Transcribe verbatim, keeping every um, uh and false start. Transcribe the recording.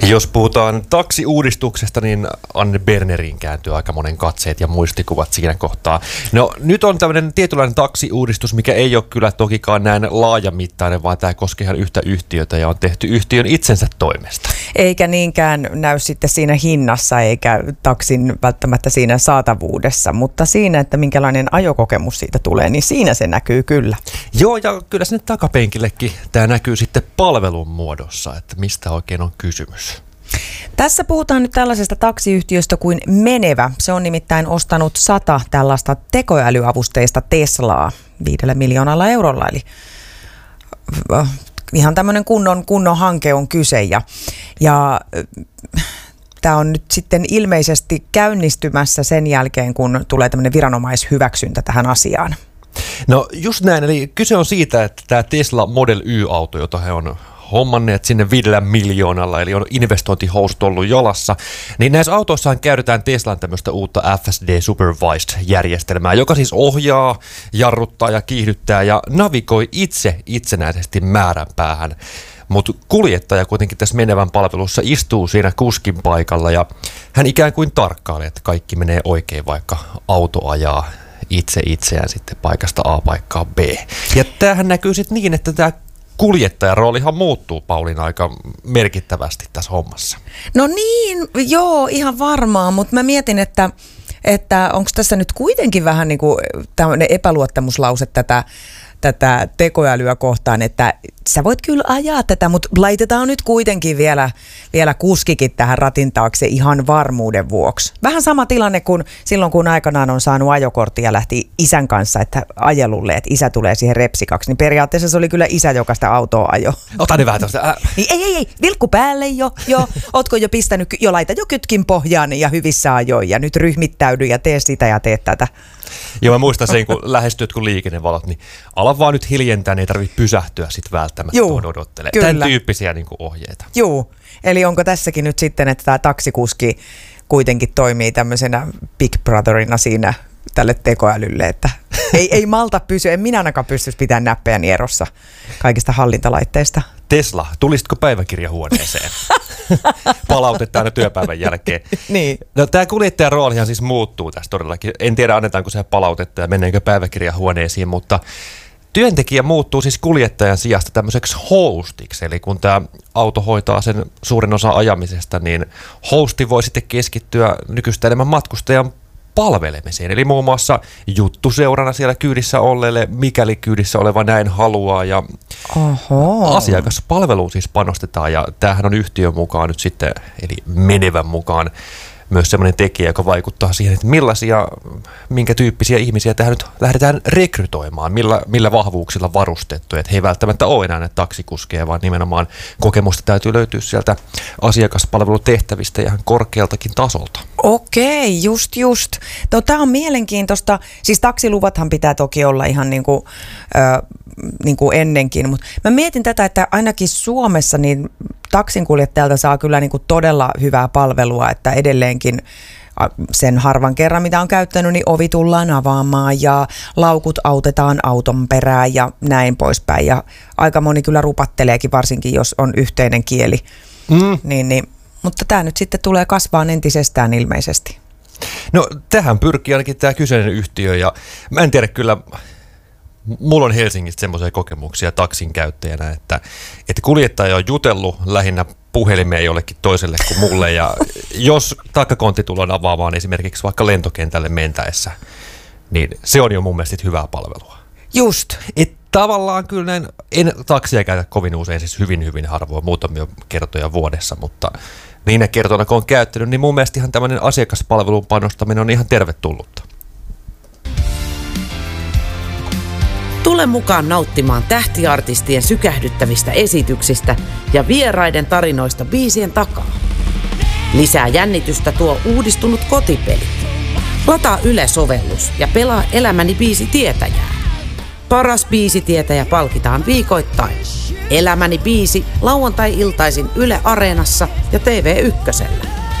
Jos puhutaan taksiuudistuksesta, niin Anne Berneriin kääntyy aika monen katseet ja muistikuvat siinä kohtaa. No nyt on tämmöinen tietynlainen taksiuudistus, mikä ei ole kyllä tokikaan näin laajamittainen, vaan tämä koskee ihan yhtä yhtiötä ja on tehty yhtiön itsensä toimesta. Eikä niinkään näy sitten siinä hinnassa eikä taksin välttämättä siinä saatavuudessa, mutta siinä, että minkälainen ajokokemus siitä tulee, niin siinä se näkyy kyllä. Joo, ja kyllä sinne takapenkillekin tämä näkyy sitten palvelun muodossa, että mistä oikein on kysymys. Tässä puhutaan nyt tällaisesta taksiyhtiöstä kuin Menevä. Se on nimittäin ostanut sata tällaista tekoälyavusteista Teslaa viidellä miljoonalla eurolla. Eli ihan tämmöinen kunnon, kunnon hanke on kyse. Ja, ja tämä on nyt sitten ilmeisesti käynnistymässä sen jälkeen, kun tulee tämmöinen viranomaishyväksyntä tähän asiaan. No just näin, eli kyse on siitä, että tämä Tesla Model Y-auto, jota he on hommanneet sinne viidellä miljoonalla, eli on investointihousut ollut jalassa, niin näissä autoissahan käytetään Teslan tämmöistä uutta F S D Supervised-järjestelmää, joka siis ohjaa, jarruttaa ja kiihdyttää ja navigoi itse itsenäisesti määränpäähän. Mutta kuljettaja kuitenkin tässä Menevän palvelussa istuu siinä kuskin paikalla ja hän ikään kuin tarkkailee, että kaikki menee oikein, vaikka auto ajaa itse itseään sitten paikasta A paikkaan B. Ja tämähän näkyy sitten niin, että tämä kuljettajan roolihan muuttuu, Pauliina, aika merkittävästi tässä hommassa. No niin, joo, ihan varmaan, mutta mä mietin, että, että onko tässä nyt kuitenkin vähän niin kuin tämmöinen epäluottamuslause tätä, tätä tekoälyä kohtaan, että sä voit kyllä ajaa tätä, mutta laitetaan nyt kuitenkin vielä, vielä kuskikin tähän ratin taakse ihan varmuuden vuoksi. Vähän sama tilanne kuin silloin, kun aikanaan on saanut ajokortti ja lähti isän kanssa, että ajelulle, että isä tulee siihen repsikaksi, niin periaatteessa se oli kyllä isä, joka sitä autoa ajoi. Ota nyt vähän tuosta. Äh. Ei, ei, ei, vilkku päälle jo, jo. Ootko jo pistänyt, jo laita jo kytkin pohjaan ja hyvissä ajoin ja nyt ryhmittäydy ja tee sitä ja tee tätä. Joo, mä muistan sen, kun lähestyt kun liikennevalot, niin ala vaan nyt hiljentää, niin ei tarvitse pysähtyä sitten välttämättä odottelemaan. Tämän tyyppisiä niin kuin ohjeita. Joo, eli onko tässäkin nyt sitten, että tämä taksikuski kuitenkin toimii tämmöisenä Big Brotherina siinä tälle tekoälylle, että ei, ei malta pysyä, en minä ainakaan pystyisi pitämään näppejäni erossa kaikista hallintalaitteista. Tesla, tulisitko päiväkirjahuoneeseen? Palautetaan aina työpäivän jälkeen. Niin. No, tämä kuljettajan roolihan siis muuttuu tässä todellakin. En tiedä, annetaanko se palautetta ja menneekö päiväkirjahuoneisiin, mutta työntekijä muuttuu siis kuljettajan sijasta tämmöiseksi hostiksi. Eli kun tämä auto hoitaa sen suurin osa ajamisesta, niin hosti voi sitten keskittyä nykyistä enemmän matkustajan palvelemiseen. Eli muun muassa juttuseurana siellä kyydissä olleelle, mikäli kyydissä oleva näin haluaa. Ja Oho. asiakaspalveluun siis panostetaan ja tämähän on yhtiön mukaan nyt sitten, eli Menevän mukaan, myös semmoinen tekijä, joka vaikuttaa siihen, että millaisia, minkä tyyppisiä ihmisiä tähän nyt lähdetään rekrytoimaan, millä, millä vahvuuksilla varustettu. Että he ei välttämättä ole enää ne taksikuskeja, vaan nimenomaan kokemusta täytyy löytyä sieltä asiakaspalvelutehtävistä ja ihan korkealtakin tasolta. Okei, just just. No, tämä on mielenkiintoista. Siis taksiluvathan pitää toki olla ihan niin kuin, äh, niin kuin ennenkin, mutta mä mietin tätä, että ainakin Suomessa niin taksinkuljettajalta saa kyllä niin kuin todella hyvää palvelua, että edelleenkin sen harvan kerran, mitä on käyttänyt, niin ovi tullaan avaamaan ja laukut autetaan auton perään ja näin poispäin. Ja aika moni kyllä rupatteleekin, varsinkin jos on yhteinen kieli. Mm. Niin, niin, mutta tämä nyt sitten tulee kasvaan entisestään ilmeisesti. No tähän pyrkii ainakin tämä kyseinen yhtiö ja mä en tiedä kyllä. Mulla on Helsingistä semmoisia kokemuksia taksin käyttäjänä, että, että kuljettaja on jutellut lähinnä puhelimeen jollekin toiselle kuin mulle. Ja jos takakontti tullaan avaamaan esimerkiksi vaikka lentokentälle mentäessä, niin se on jo mun mielestä hyvää palvelua. Just. Et tavallaan kyllä näin, en taksia käytä kovin usein, siis hyvin hyvin harvoin, muutamia kertoja vuodessa, mutta niinä kertoina kun on käyttänyt, niin mun mielestä ihan tämmöinen asiakaspalvelun panostaminen on ihan tervetullutta. Tule mukaan nauttimaan tähtiartistien sykähdyttävistä esityksistä ja vieraiden tarinoista biisien takaa. Lisää jännitystä tuo uudistunut kotipeli. Lataa Yle-sovellus ja pelaa Elämäni biisitietäjää. Paras biisitietäjä palkitaan viikoittain. Elämäni biisi lauantai-iltaisin Yle Areenassa ja T V Ykkösellä.